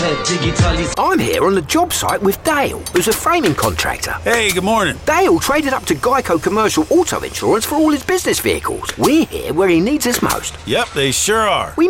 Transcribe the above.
I'm here on the job site with Dale, who's a framing contractor. Hey, good morning. Dale traded up to Geico Commercial Auto Insurance for all his business vehicles. We're here where he needs us most. Yep, they sure are. We